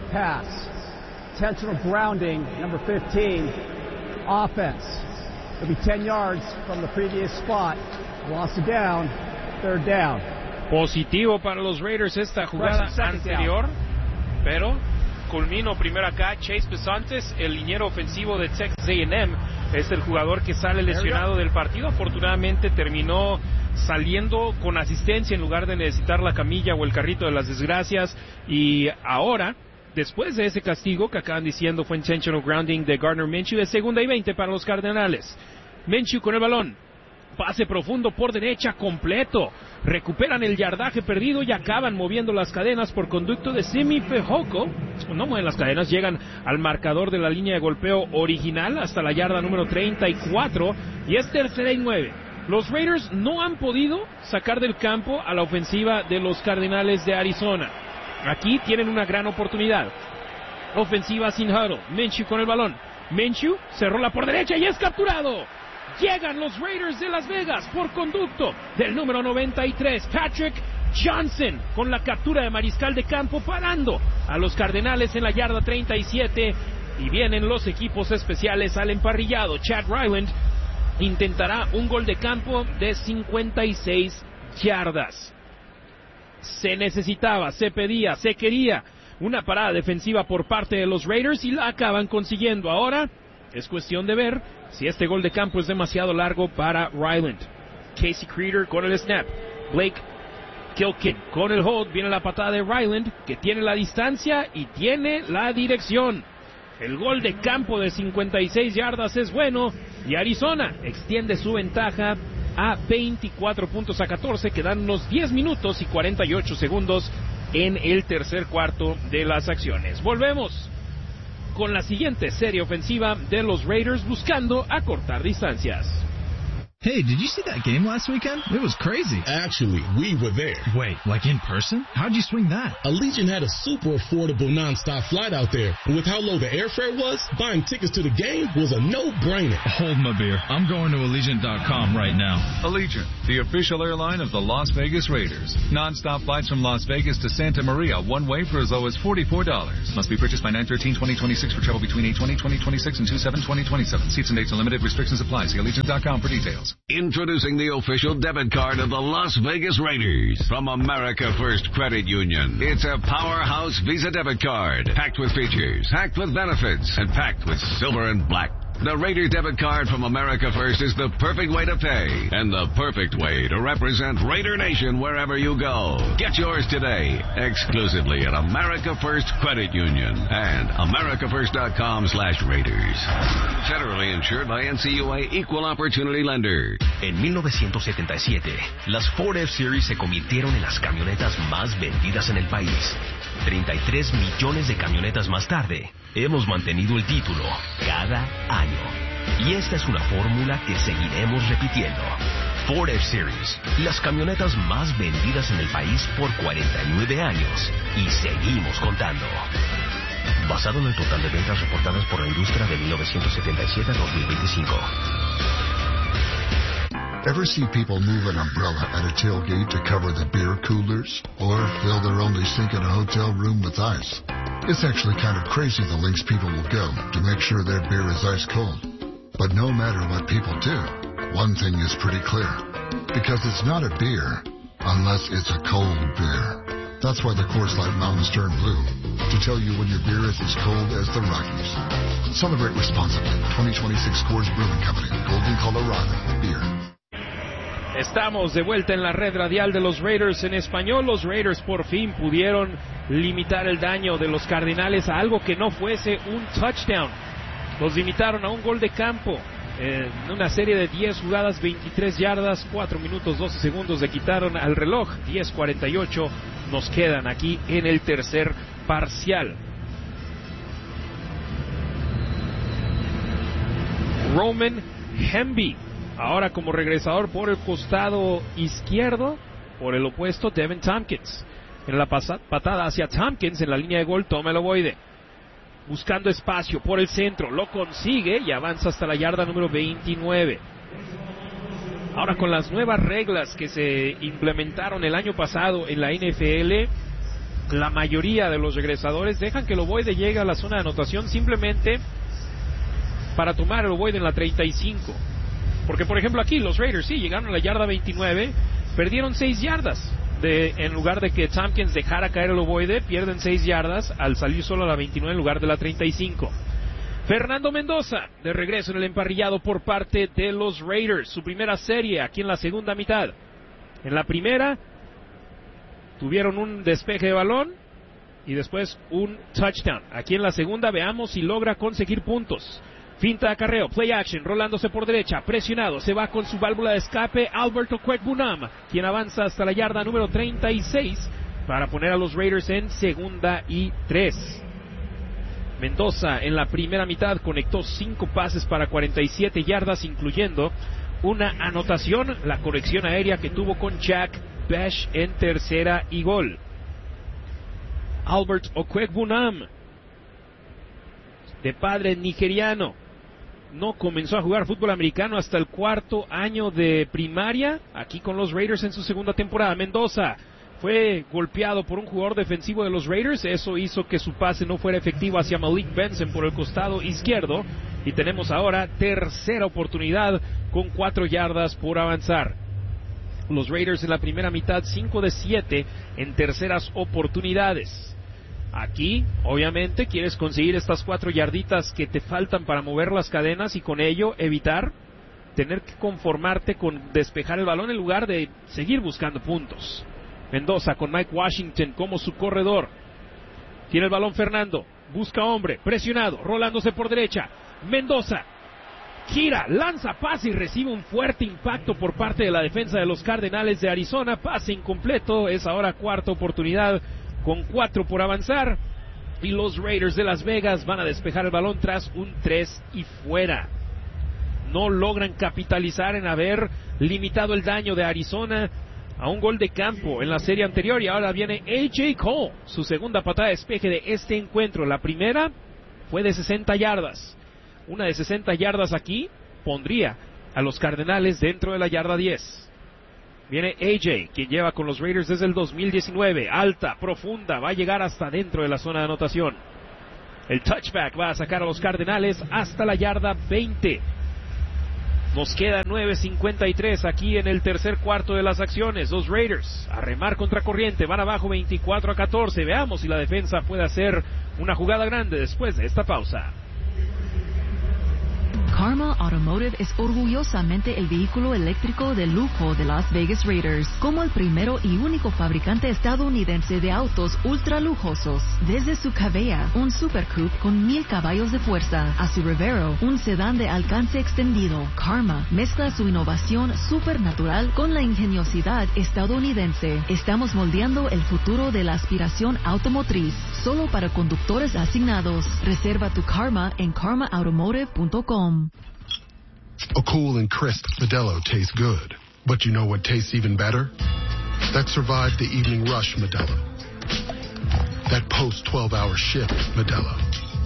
Speaker 2: Intentional grounding, number 15, offense. It'll be 10 yards from the previous spot. Lost it down, third down.
Speaker 1: Positivo para los Raiders esta jugada anterior, pero culmino primero acá. Chase Pesontes, el liniero ofensivo de Texas A&M, es el jugador que sale lesionado del partido. Afortunadamente terminó saliendo con asistencia en lugar de necesitar la camilla o el carrito de las desgracias, y ahora, después de ese castigo que acaban diciendo fue intentional grounding de Gardner Minshew, de 2nd y 20 para los Cardenales. Minshew con el balón, pase profundo por derecha completo, recuperan el yardaje perdido y acaban moviendo las cadenas por conducto de Simi Fehoko. No mueven las cadenas, llegan al marcador de la línea de golpeo original hasta la yarda número 34 y es 3rd y 9. Los Raiders no han podido sacar del campo a la ofensiva de los Cardenales de Arizona. Aquí tienen una gran oportunidad. Ofensiva sin huddle. Minshew con el balón. Minshew cerró la por derecha y es capturado. Llegan los Raiders de Las Vegas por conducto del número 93, Patrick Johnson, con la captura de mariscal de campo, parando a los Cardenales en la yarda 37. Y vienen los equipos especiales al emparrillado. Chad Ryland intentará un gol de campo de 56 yardas. Se necesitaba, se pedía, se quería una parada defensiva por parte de los Raiders y la acaban consiguiendo. Ahora es cuestión de ver si este gol de campo es demasiado largo para Ryland. Casey Creeder con el snap. Blake Kilkin con el hold. Viene la patada de Ryland, que tiene la distancia y tiene la dirección. El gol de campo de 56 yardas es bueno y Arizona extiende su ventaja a 24 puntos a 14. Quedan unos 10 minutos y 48 segundos en el tercer cuarto de las acciones. Volvemos con la siguiente serie ofensiva de los Raiders buscando acortar distancias.
Speaker 8: Hey, did you see that game last weekend? It was crazy.
Speaker 9: Actually, we were there.
Speaker 8: Wait, like in person? How'd you swing that?
Speaker 9: Allegiant had a super affordable nonstop flight out there. And with how low the airfare was, buying tickets to the game was a no-brainer.
Speaker 8: Hold my beer. I'm going to Allegiant.com right now.
Speaker 10: Allegiant, the official airline of the Las Vegas Raiders. Non-stop flights from Las Vegas to Santa Maria, one way for as low as $44. Must be purchased by 9/13/2026 for travel between 8/20/2026 and 2/7/2027. Seats and dates are limited. Restrictions apply. See Allegiant.com for details.
Speaker 11: Introducing the official debit card of the Las Vegas Raiders from America First Credit Union. It's a powerhouse Visa debit card, packed with features, packed with benefits, and packed with silver and black. The Raider debit card from America First is the perfect way to pay and the perfect way to represent Raider Nation wherever you go. Get yours today, exclusively at America First Credit Union and americafirst.com/Raiders. Federally insured by NCUA Equal Opportunity Lender.
Speaker 14: En 1977, las Ford F-Series se convirtieron en las camionetas más vendidas en el país. 33 millones de camionetas más tarde, hemos mantenido el título cada año. Y esta es una fórmula que seguiremos repitiendo. Ford F-Series, las camionetas más vendidas en el país por 49 años. Y seguimos contando. Basado en el total de ventas reportadas por la industria de 1977 a 2025.
Speaker 3: Ever see people move an umbrella at a tailgate to cover the beer coolers? Or fill their only sink in a hotel room with ice? It's actually kind of crazy the lengths people will go to make sure their beer is ice cold. But no matter what people do, one thing is pretty clear. Because it's not a beer unless it's a cold beer. That's why the Coors Light Mountains turn blue. To tell you when your beer is as cold as the Rockies. Celebrate responsibly. 2026 Coors Brewing Company. Golden, Colorado. Beer.
Speaker 1: Estamos de vuelta en la red radial de los Raiders en español. Los Raiders por fin pudieron limitar el daño de los Cardenales a algo que no fuese un touchdown. Los limitaron a un gol de campo en una serie de 10 jugadas, 23 yardas, 4 minutos 12 segundos le quitaron al reloj. 10:48 nos quedan aquí en el tercer parcial. Roman Hemby ahora como regresador por el costado izquierdo, por el opuesto Devin Tompkins. En la patada hacia Tompkins en la línea de gol toma el ovoide. Buscando espacio por el centro, lo consigue y avanza hasta la yarda número 29. Ahora con las nuevas reglas que se implementaron el año pasado en la NFL, la mayoría de los regresadores dejan que el ovoide llegue a la zona de anotación simplemente para tomar el ovoide en la 35. Porque, por ejemplo, aquí los Raiders sí llegaron a la yarda 29, perdieron 6 yardas. En lugar de que Tompkins dejara caer el ovoide, pierden 6 yardas al salir solo a la 29 en lugar de la 35. Fernando Mendoza, de regreso en el emparrillado por parte de los Raiders. Su primera serie aquí en la segunda mitad. En la primera tuvieron un despeje de balón y después un touchdown. Aquí en la segunda veamos si logra conseguir puntos. Finta de acarreo, play action, rolándose por derecha, presionado, se va con su válvula de escape Alberto Okwuegbunam, quien avanza hasta la yarda número 36 para poner a los Raiders en 2-3. Mendoza en la primera mitad conectó 5 pases para 47 yardas, incluyendo una anotación, la corrección aérea que tuvo con Jack Bech en tercera y gol. Albert Okwuegbunam, de padre nigeriano, no comenzó a jugar fútbol americano hasta el 4º año de primaria, aquí con los Raiders en su segunda temporada. Mendoza fue golpeado por un jugador defensivo de los Raiders, eso hizo que su pase no fuera efectivo hacia Malik Benson por el costado izquierdo, y tenemos ahora tercera oportunidad con 4 yardas por avanzar. Los Raiders en la primera mitad 5 de 7 en terceras oportunidades. Aquí, obviamente, quieres conseguir estas 4 yarditas que te faltan para mover las cadenas y con ello evitar tener que conformarte con despejar el balón en lugar de seguir buscando puntos. Mendoza con Mike Washington como su corredor. Tiene el balón Fernando, busca hombre, presionado, rolándose por derecha. Mendoza gira, lanza pase y recibe un fuerte impacto por parte de la defensa de los Cardenales de Arizona. Pase incompleto, es ahora cuarta oportunidad con 4 por avanzar, y los Raiders de Las Vegas van a despejar el balón tras un 3 y fuera. no logran capitalizar en haber limitado el daño de Arizona a un gol de campo en la serie anterior. Y ahora viene A.J. Cole, su segunda patada de despeje de este encuentro. La primera fue de 60 yardas. Una de 60 yardas aquí pondría a los Cardenales dentro de la yarda 10. Viene A.J., quien lleva con los Raiders desde el 2019. Alta, profunda, va a llegar hasta dentro de la zona de anotación. El touchback va a sacar a los Cardenales hasta la yarda 20. Nos queda 9:53 aquí en el tercer cuarto de las acciones. Los Raiders a remar contra corriente, van abajo 24-14. Veamos si la defensa puede hacer una jugada grande después de esta pausa.
Speaker 12: Karma Automotive es orgullosamente el vehículo eléctrico de lujo de Las Vegas Raiders, como el primero y único fabricante estadounidense de autos ultra lujosos. Desde su Cavea, un Super Coupe con 1000 caballos de fuerza, a su Revero, un sedán de alcance extendido, Karma mezcla su innovación supernatural con la ingeniosidad estadounidense. Estamos moldeando el futuro de la aspiración automotriz, solo para conductores asignados. Reserva tu Karma en karmaautomotive.com.
Speaker 4: A cool and crisp Modelo tastes good. But you know what tastes even better? That survived the evening rush Modelo. That post-12-hour shift Modelo.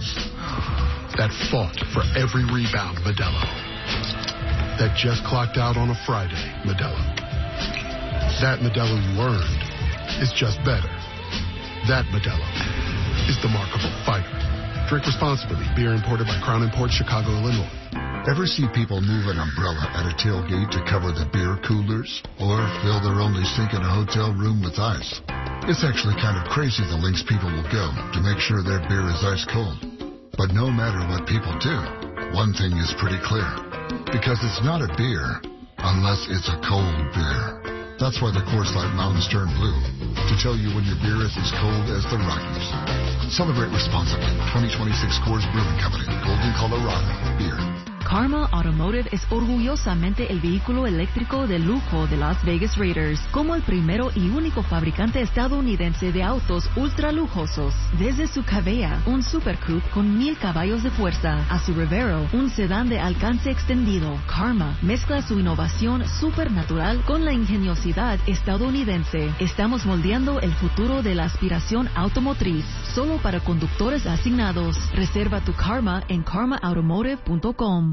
Speaker 4: That fought for every rebound Modelo. That just clocked out on a Friday Modelo. That Modelo you earned is just better. That Modelo is the mark of a fighter. Drink responsibly. Beer imported by Crown Imports, Chicago, Illinois.
Speaker 3: Ever see people move an umbrella at a tailgate to cover the beer coolers? Or fill their only sink in a hotel room with ice? It's actually kind of crazy the lengths people will go to make sure their beer is ice cold. But no matter what people do, one thing is pretty clear. Because it's not a beer unless it's a cold beer. That's why the Coors Light Mountains turn blue, to tell you when your beer is as cold as the Rockies. Celebrate responsibly. 2026 Coors Brewing Company, Golden, Colorado. Beer.
Speaker 12: Karma Automotive es orgullosamente el vehículo eléctrico de lujo de Las Vegas Raiders, como el primero y único fabricante estadounidense de autos ultra lujosos. Desde su Cavea, un Super Coupe con 1000 caballos de fuerza, a su Revero, un sedán de alcance extendido, Karma mezcla su innovación supernatural con la ingeniosidad estadounidense. Estamos moldeando el futuro de la aspiración automotriz, solo para conductores asignados. Reserva tu Karma en karmaautomotive.com.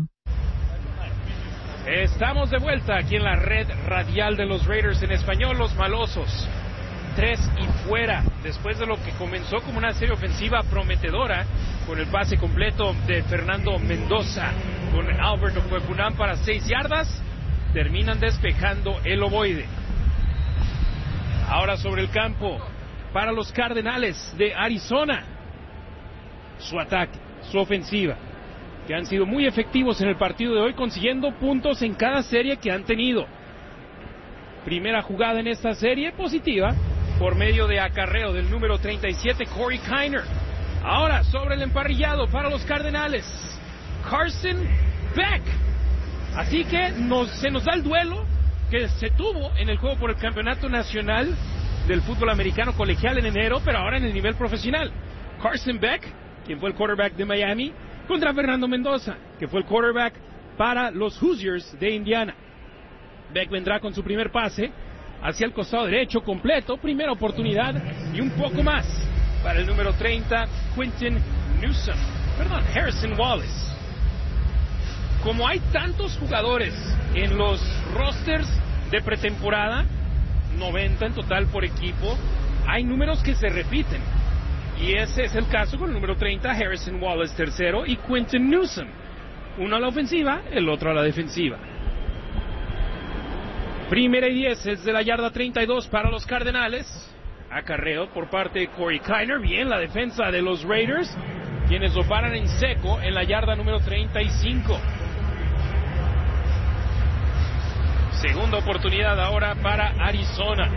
Speaker 1: Estamos de vuelta aquí en la red radial de los Raiders en español, los malosos. 3 y fuera, después de lo que comenzó como una serie ofensiva prometedora, con el pase completo de Fernando Mendoza, con Alberto Cuecunán para 6 yardas, terminan despejando el ovoide. Ahora sobre el campo, para los Cardenales de Arizona, su ataque, su ofensiva, que han sido muy efectivos en el partido de hoy, consiguiendo puntos en cada serie que han tenido. Primera jugada en esta serie positiva, por medio de acarreo del número 37, Corey Kiner. Ahora, sobre el emparrillado para los Cardenales, Carson Beck. Así que se nos da el duelo que se tuvo en el juego por el Campeonato Nacional del Fútbol Americano Colegial en enero, pero ahora en el nivel profesional. Carson Beck, quien fue el quarterback de Miami, contra Fernando Mendoza, que fue el quarterback para los Hoosiers de Indiana. Beck vendrá con su primer pase hacia el costado derecho completo, primera oportunidad y un poco más para el número 30, Harrison Wallace. Como hay tantos jugadores en los rosters de pretemporada, 90 en total por equipo, hay números que se repiten. Y ese es el caso con el número 30, Harrison Wallace tercero, y Quentin Newsom. Uno a la ofensiva, el otro a la defensiva. Primera y 10 es de la yarda 32 para los Cardenales. Acarreo por parte de Corey Kiner. Bien la defensa de los Raiders, quienes lo paran en seco en la yarda número 35. Segunda oportunidad ahora para Arizona.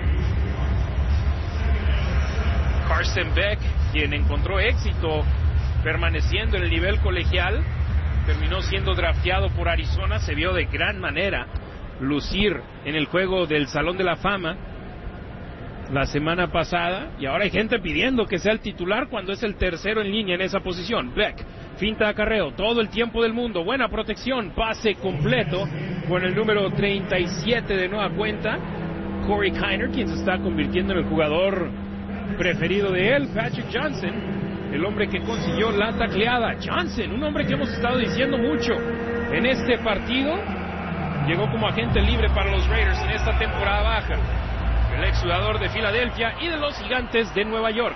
Speaker 1: Carson Beck, quien encontró éxito permaneciendo en el nivel colegial, terminó siendo drafteado por Arizona, se vio de gran manera lucir en el juego del Salón de la Fama la semana pasada, y ahora hay gente pidiendo que sea el titular cuando es el tercero en línea en esa posición. Beck Finta de acarreo, todo el tiempo del mundo, buena protección, pase completo con el número 37 de nueva cuenta, Corey Kiner, quien se está convirtiendo en el jugador preferido de él, Patrick Johnson, el hombre que consiguió la tacleada. Johnson, un hombre que hemos estado diciendo mucho en este partido, llegó como agente libre para los Raiders en esta temporada baja, el exjugador de Filadelfia y de los Gigantes de Nueva York.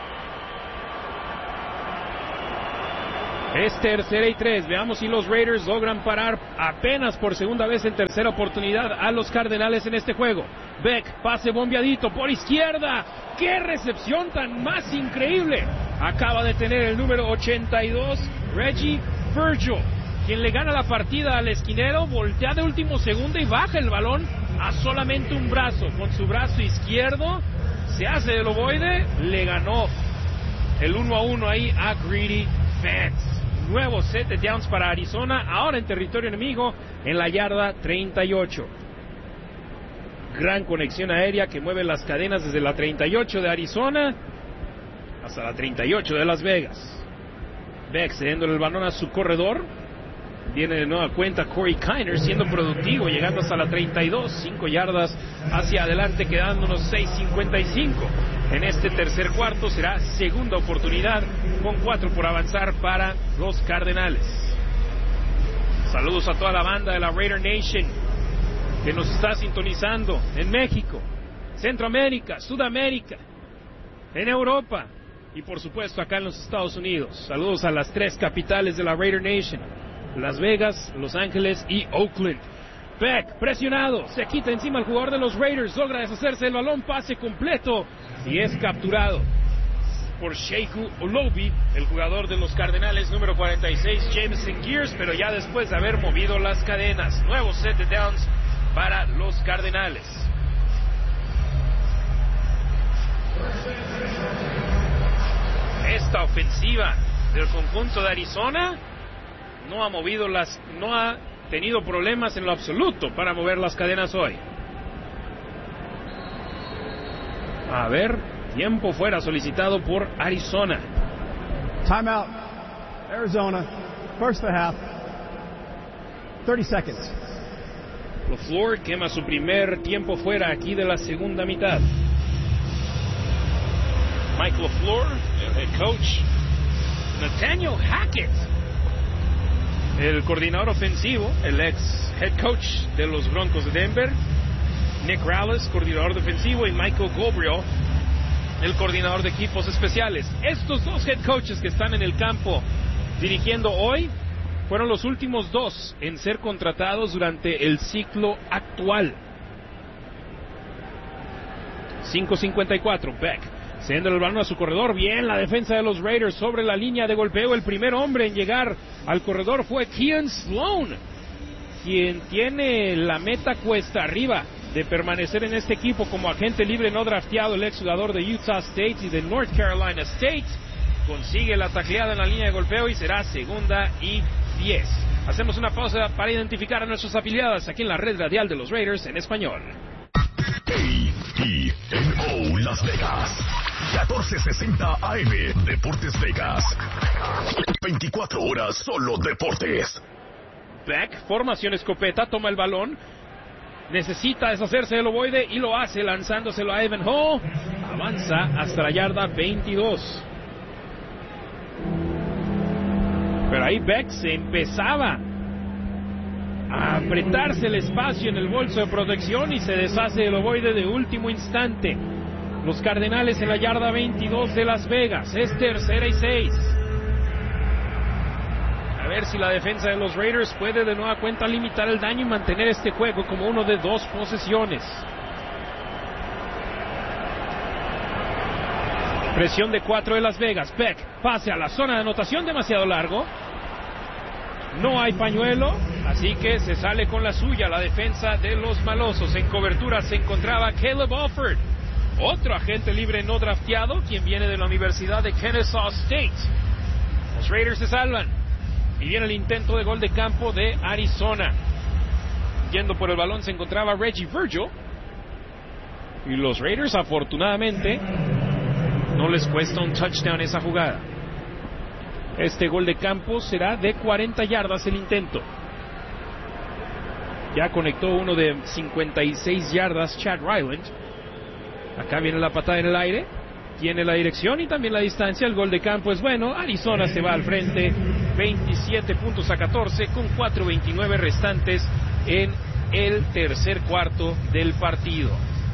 Speaker 1: Es 3rd y 3. Veamos si los Raiders logran parar apenas por segunda vez en tercera oportunidad a los Cardenales en este juego. Beck, pase bombeadito por izquierda. ¡Qué recepción tan más increíble! Acaba de tener el número 82, Reggie Virgil, quien le gana la partida al esquinero, voltea de último segundo y baja el balón a solamente un brazo. Con su brazo izquierdo se hace del ovoide, le ganó el 1-1 ahí a Greedy Vance. Nuevo set de downs para Arizona, ahora en territorio enemigo, en la yarda 38. Gran conexión aérea que mueve las cadenas desde la 38 de Arizona hasta la 38 de Las Vegas. Beck cediéndole el balón a su corredor. Viene de nueva cuenta Corey Kiner siendo productivo, llegando hasta la 32, 5 yardas hacia adelante, quedándonos 6:55. En este tercer cuarto será segunda oportunidad con 4 por avanzar para los Cardenales. Saludos a toda la banda de la Raider Nation que nos está sintonizando en México, Centroamérica, Sudamérica, en Europa y por supuesto acá en los Estados Unidos. Saludos a las 3 capitales de la Raider Nation: Las Vegas, Los Ángeles y Oakland. Beck, presionado, se quita encima el jugador de los Raiders, logra deshacerse del balón, pase completo y es capturado por Sheku Olobi, el jugador de los Cardenales, número 46, Jameson Gears, pero ya después de haber movido las cadenas. Nuevo set de downs para los Cardenales. Esta ofensiva del conjunto de Arizona no ha tenido problemas en lo absoluto para mover las cadenas hoy. A ver, tiempo fuera solicitado por Arizona.
Speaker 2: Timeout, Arizona, first and a half, 30 seconds.
Speaker 1: LaFleur quema su primer tiempo fuera aquí de la segunda mitad. Mike LaFleur, el head coach. Nathaniel Hackett, el coordinador ofensivo, el ex head coach de los Broncos de Denver. Nick Rallis, coordinador defensivo, y Michael Gabriel, el coordinador de equipos especiales. Estos 2 head coaches que están en el campo dirigiendo hoy fueron los últimos 2 en ser contratados durante el ciclo actual. 5:54, Beck cediendo el balón a su corredor. Bien la defensa de los Raiders sobre la línea de golpeo. El primer hombre en llegar al corredor fue Kean Sloan, quien tiene la meta cuesta arriba de permanecer en este equipo como agente libre no drafteado. El exjugador de Utah State y de North Carolina State consigue la tacleada en la línea de golpeo y será 2nd y 10. Hacemos una pausa para identificar a nuestros afiliados aquí en la red radial de los Raiders en español.
Speaker 7: KENO Las Vegas, 1460 AM, Deportes Vegas, 24 horas solo deportes.
Speaker 1: Beck, formación escopeta, toma el balón, necesita deshacerse del ovoide y lo hace lanzándoselo a Evan Hall. Avanza hasta la yarda 22. Pero ahí Beck se empezaba a apretarse el espacio en el bolso de protección y se deshace del ovoide de último instante. Los Cardenales en la yarda 22 de Las Vegas. Es 3rd y 6. A ver si la defensa de los Raiders puede de nueva cuenta limitar el daño y mantener este juego como uno de 2 posesiones. Presión de 4 de Las Vegas. Beck, pase a la zona de anotación, demasiado largo. No hay pañuelo, así que se sale con la suya la defensa de los malosos. En cobertura se encontraba Caleb Alford, otro agente libre no drafteado, quien viene de la Universidad de Kennesaw State. Los Raiders se salvan y viene el intento de gol de campo de Arizona. Yendo por el balón se encontraba Reggie Virgil y los Raiders afortunadamente no les cuesta un touchdown esa jugada. Este gol de campo será de 40 yardas el intento. Ya conectó uno de 56 yardas Chad Ryland. Acá viene la patada en el aire. Tiene la dirección y también la distancia. El gol de campo es bueno. Arizona se va al frente. 27 puntos a 14 con 4:29 restantes en el tercer cuarto del partido.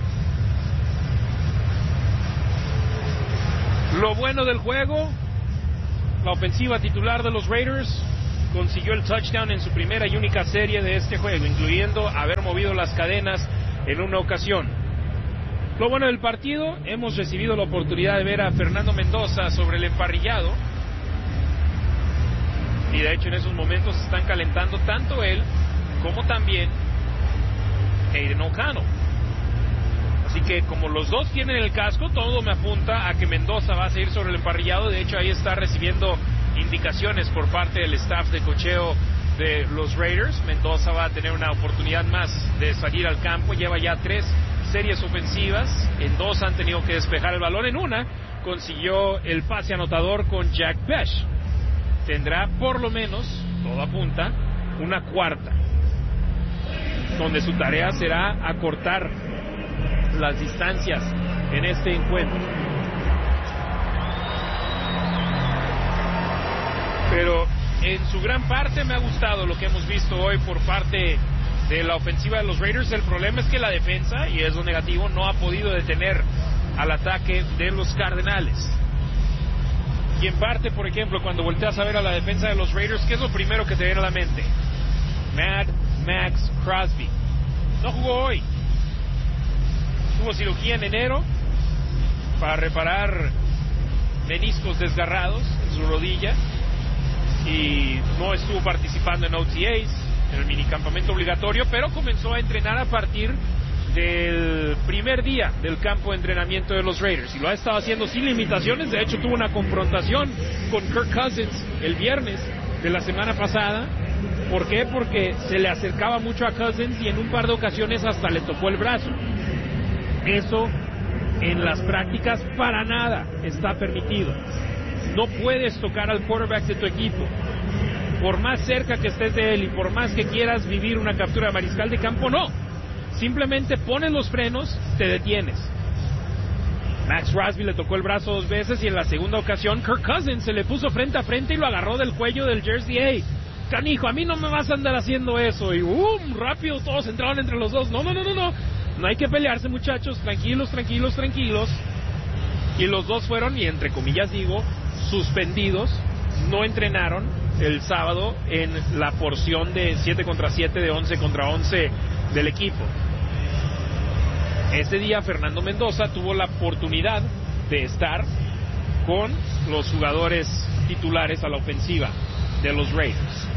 Speaker 1: Lo bueno del juego, la ofensiva titular de los Raiders consiguió el touchdown en su primera y única serie de este juego, incluyendo haber movido las cadenas en una ocasión. Lo bueno del partido, hemos recibido la oportunidad de ver a Fernando Mendoza sobre el emparrillado. Y de hecho en esos momentos están calentando tanto él como también Aiden O'Connell. Así que como los dos tienen el casco, todo me apunta a que Mendoza va a seguir sobre el emparrillado. De hecho ahí está recibiendo indicaciones por parte del staff de cocheo de los Raiders. Mendoza va a tener una oportunidad más de salir al campo. Lleva ya 3 series ofensivas, en 2 han tenido que despejar el balón, en una consiguió el pase anotador con Jack Bech. Tendrá por lo menos, todo apunta, una cuarta, donde su tarea será acortar las distancias en este encuentro. Pero en su gran parte me ha gustado lo que hemos visto hoy por parte de la ofensiva de los Raiders. El problema es que la defensa, y es lo negativo, no ha podido detener al ataque de los Cardenales. Y en parte, por ejemplo, cuando volteas a ver a la defensa de los Raiders, ¿qué es lo primero que te viene a la mente? Mad Max Crosby. No jugó hoy. Tuvo cirugía en enero para reparar meniscos desgarrados en su rodilla y no estuvo participando en OTAs, en el minicampamento obligatorio, pero comenzó a entrenar a partir del primer día del campo de entrenamiento de los Raiders y lo ha estado haciendo sin limitaciones. De hecho tuvo una confrontación con Kirk Cousins el viernes de la semana pasada. ¿Por qué? Porque se le acercaba mucho a Cousins y en un par de ocasiones hasta le tocó el brazo. Eso en las prácticas para nada está permitido. No puedes tocar al quarterback de tu equipo. Por más cerca que estés de él y por más que quieras vivir una captura de mariscal de campo, no. Simplemente pones los frenos, te detienes. Max Crosby le tocó el brazo 2 veces y en la segunda ocasión Kirk Cousins se le puso frente a frente y lo agarró del cuello del jersey. Hey, canijo, a mí no me vas a andar haciendo eso. Y rápido todos entraron entre los dos. No. No hay que pelearse, muchachos. Tranquilos. Y los dos fueron, y entre comillas digo, suspendidos. No entrenaron el sábado en la porción de 7 contra 7, de 11 contra 11 del equipo. Ese día Fernando Mendoza tuvo la oportunidad de estar con los jugadores titulares a la ofensiva de los Raiders.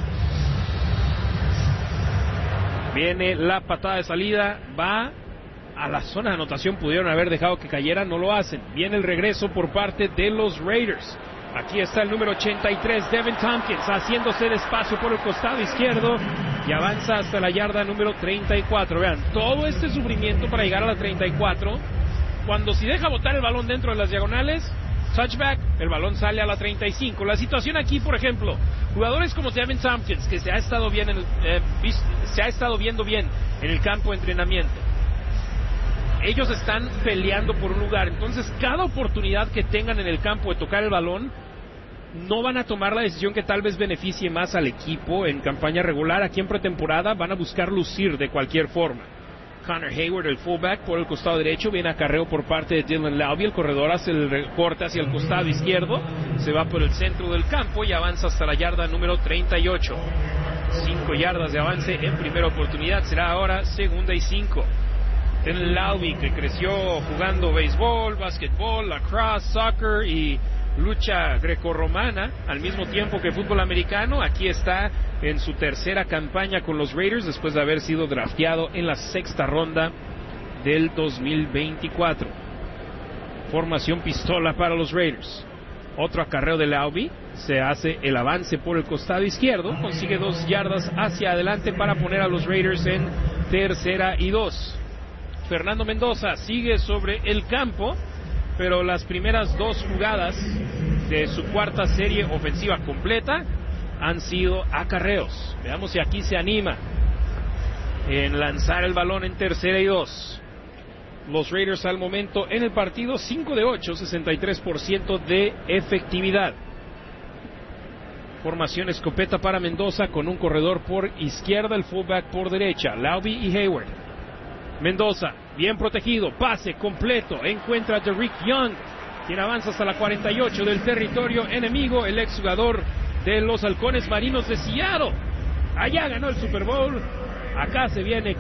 Speaker 1: Viene la patada de salida, va a la zona de anotación, pudieron haber dejado que cayera, no lo hacen. Viene el regreso por parte de los Raiders. Aquí está el número 83, Devin Tompkins, haciéndose despacio por el costado izquierdo y avanza hasta la yarda número 34. Vean, todo este sufrimiento para llegar a la 34, cuando si deja botar el balón dentro de las diagonales, touchback, el balón sale a la 35. La situación aquí, por ejemplo, jugadores como Devin Tompkins, que se ha estado viendo bien en el campo de entrenamiento, ellos están peleando por un lugar. Entonces cada oportunidad que tengan en el campo de tocar el balón, no van a tomar la decisión que tal vez beneficie más al equipo en campaña regular. Aquí en pretemporada van a buscar lucir de cualquier forma. Connor Hayward, el fullback, por el costado derecho, viene a acarreo por parte de Dylan Laube. El corredor hace el recorte hacia el costado izquierdo, se va por el centro del campo y avanza hasta la yarda número 38. 5 yardas de avance en primera oportunidad, será ahora 2ª y 5. Dylan Laube, que creció jugando béisbol, básquetbol, lacrosse, soccer y lucha grecorromana al mismo tiempo que fútbol americano, aquí está en su tercera campaña con los Raiders después de haber sido drafteado en la 6ª ronda del 2024. Formación pistola para los Raiders. Otro acarreo de Laube, se hace el avance por el costado izquierdo, consigue 2 yardas hacia adelante para poner a los Raiders en 3ª y 2. Fernando Mendoza sigue sobre el campo, pero las primeras 2 jugadas de su cuarta serie ofensiva completa han sido acarreos. Veamos si aquí se anima en lanzar el balón en 3rd y 2. Los Raiders al momento en el partido 5 de 8, 63% de efectividad. Formación escopeta para Mendoza con un corredor por izquierda, el fullback por derecha, Laube y Hayward. Mendoza, bien protegido, pase completo, encuentra a Derrick Young, quien avanza hasta la 48 del territorio enemigo, el exjugador de los Halcones Marinos de Seattle. Allá ganó el Super Bowl, acá se viene